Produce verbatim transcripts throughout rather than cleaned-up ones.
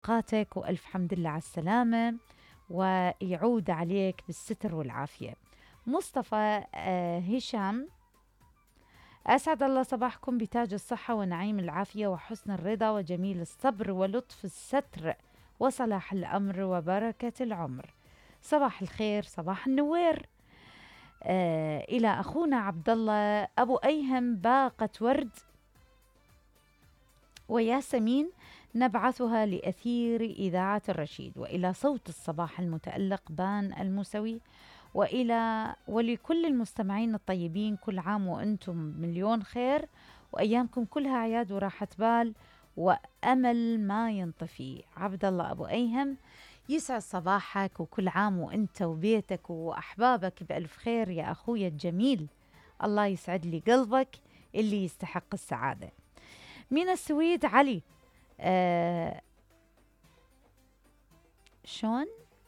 أوقاتك وألف حمد لله على السلامة، ويعود عليك بالستر والعافية. مصطفى آه هشام، أسعد الله صباحكم بتاج الصحة ونعيم العافية وحسن الرضا وجميل الصبر ولطف الستر وصلاح الأمر وبركة العمر. صباح الخير، صباح النوير. آه إلى أخونا عبد الله أبو أيهم باقة ورد وياسمين نبعثها لأثير إذاعة الرشيد، وإلى صوت الصباح المتألق بان الموسوي، وإلى ولكل المستمعين الطيبين، كل عام وأنتم مليون خير، وأيامكم كلها عياد وراحة بال وأمل ما ينطفي. عبد الله أبو أيهم، يسعد صباحك وكل عام وأنت وبيتك وأحبابك بألف خير يا أخوي الجميل. الله يسعد لي قلبك اللي يستحق السعادة. من السويد علي، آه شون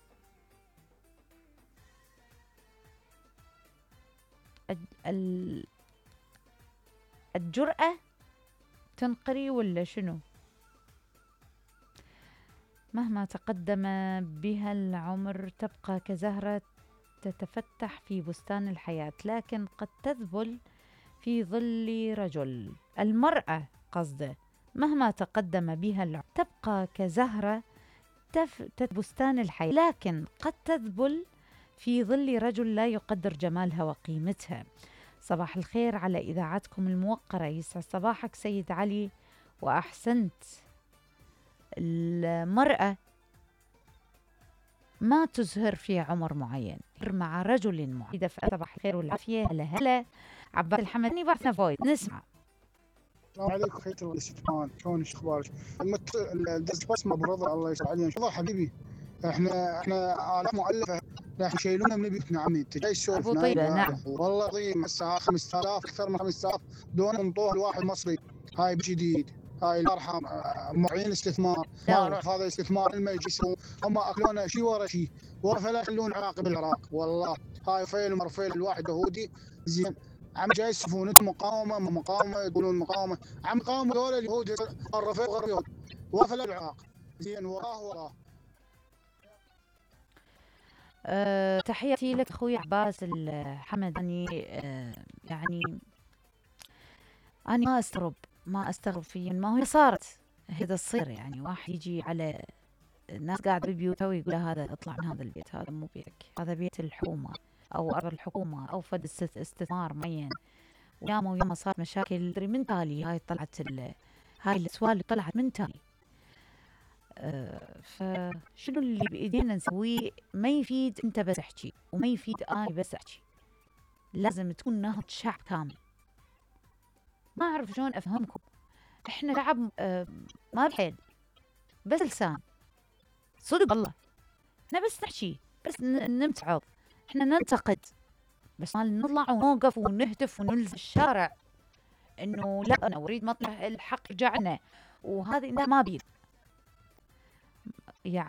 ال- الجرأة تنقري ولا شنو؟ مهما تقدم بها العمر تبقى كزهرة تتفتح في بستان الحياة، لكن قد تذبل في ظل رجل. المرأة قصده، مهما تقدم بها العمر تبقى كزهرة تف... بستان الحياة، لكن قد تذبل في ظل رجل لا يقدر جمالها وقيمتها. صباح الخير على إذاعتكم الموقرة، يسعد صباحك سيد علي، وأحسنت. المرأة ما تزهر في عمر معين، مع رجل معين. صباح الخير والعافية. هلا هلا عباد الحمداني، بعثنا فويد نسمع. السلام عليكم خيتي الاستثمان، شلون ايش اخبارك؟ المت... الدز بسمه ابو رضا الله يسعد علينا. رضا حبيبي، احنا احنا الاف مؤلفه راح يشيلونا من بيتنا عمي، انت جاي تسولف ابو طيبه؟ نعم والله العظيم هسه خمسة آلاف اكثر من خمسة آلاف دون انطوه لواحد مصري. هاي جديد، هاي الله يرحم معين استثمار، ما اعرف هذا استثمار المجلس، هم اكلونا شيء ورا شيء، وفلا يخلون عراقي بالعراق. والله هاي فيل مرفيل الواحد يهودي زين، عم جاي يصفون انتم مقاومه مقاومه، يقولون مقاومه، عم قاوموا دول اليهود الرفيق غير وفلا العراق زين، وراه وراه. أه تحياتي لك اخوي عباس الحمداني. أه يعني انا ما استغرب ما استغرب في ما هي صارت هذا الصير، يعني واحد يجي على الناس قاعده ببيوتها ويقول هذا اطلع من هذا البيت، هذا مو بيتك، هذا بيت الحكومه او ارض الحكومه او فد استثمار معين. وياما وياما صار مشاكل من تالي، هاي طلعت هاي السوالف طلعت من تالي. أه فشنو اللي بايدينا نسويه؟ ما يفيد انت بس احكي، وما يفيد انا بس احكي، لازم تكون نهضة شعب كامل. ما اعرف شلون افهمكم، احنا شعب أه ما بحيل، بس لسان صدق الله. احنا بس نحكي، بس نمتعض، احنا ننتقد، بس ما نطلع ونوقف ونهتف ونلزم الشارع انه لا انا اريد مطلع الحق رجعنا، وهذه ما بيد يعني.